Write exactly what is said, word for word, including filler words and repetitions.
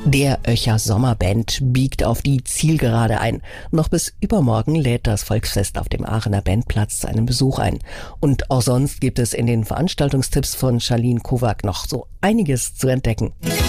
Der Öcher Sommerband biegt auf die Zielgerade ein. Noch bis übermorgen lädt das Volksfest auf dem Aachener Bandplatz zu einem Besuch ein. Und auch sonst gibt es in den Veranstaltungstipps von Charlene Kowak noch so einiges zu entdecken.